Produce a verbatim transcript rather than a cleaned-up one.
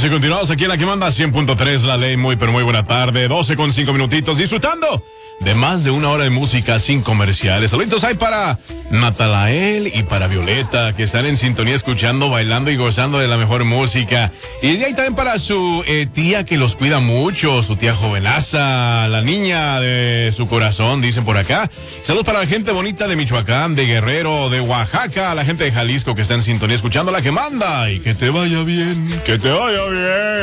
Así continuamos aquí en la que manda cien punto tres La Ley. Muy pero muy buena tarde, doce con cinco minutitos, disfrutando de más de una hora de música sin comerciales. Saluditos hay para Natalael y para Violeta, que están en sintonía escuchando, bailando y gozando de la mejor música. Y de ahí también para su eh, tía que los cuida mucho, su tía jovenaza, la niña de su corazón, dicen por acá. Saludos para la gente bonita de Michoacán, de Guerrero, de Oaxaca, la gente de Jalisco que está en sintonía escuchando la que manda. Y que te vaya bien, que te vaya bien.